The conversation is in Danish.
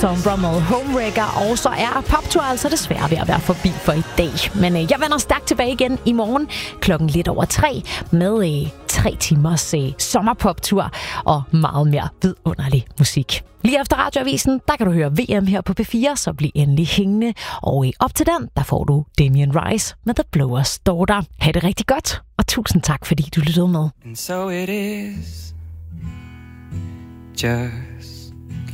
Tom Brummel, Homewrecker, og så er poptur altså desværre ved at være forbi for i dag. Men jeg vender stærkt tilbage igen i morgen klokken lidt over 3 med 3 timers sommerpoptur og meget mere vidunderlig musik. Lige efter Radioavisen, der kan du høre VM her på P4, så bliv endelig hængende. Og op til den, der får du Damien Rice med The Blower's Daughter. Ha' det rigtig godt, og tusind tak, fordi du lyttede med. And so it is just